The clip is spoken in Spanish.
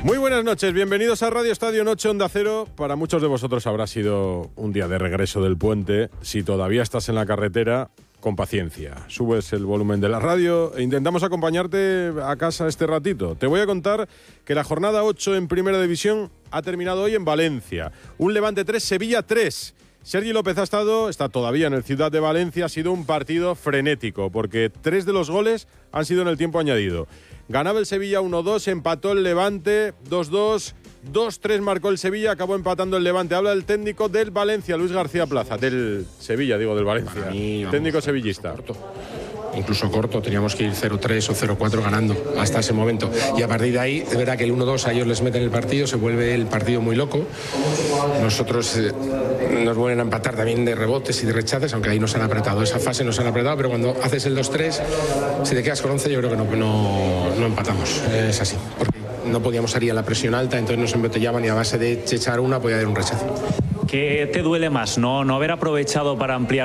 Muy buenas noches, bienvenidos a Radio Estadio Noche Onda Cero. Para muchos de vosotros habrá sido un día de regreso del puente. Si todavía estás en la carretera, con paciencia. Subes el volumen de la radio e intentamos acompañarte a casa este ratito. Te voy a contar que la jornada 8 en Primera División ha terminado hoy en Valencia. Un Levante 3, Sevilla 3. Sergi López está todavía en el Ciudad de Valencia. Ha sido un partido frenético porque 3 de los goles han sido en el tiempo añadido. Ganaba el Sevilla 1-2, empató el Levante 2-2, 2-3 marcó el Sevilla, acabó empatando el Levante. Habla el técnico del Valencia, Luis García Plaza, del Sevilla, digo, del Valencia. Para mí, vamos, técnico sevillista. Incluso corto, teníamos que ir 0-3 o 0-4 ganando hasta ese momento. Y a partir de ahí, de verdad que el 1-2 a ellos les meten el partido, se vuelve el partido muy loco. Nosotros nos vuelven a empatar también de rebotes y de rechaces, aunque ahí nos han apretado. Esa fase nos han apretado, pero cuando haces el 2-3, si te quedas con 11, yo creo que no empatamos. Es así, porque no podíamos salir a la presión alta, entonces nos embotellaban y a base de echar una podía haber un rechazo. ¿Qué te duele más? ¿No haber aprovechado para ampliar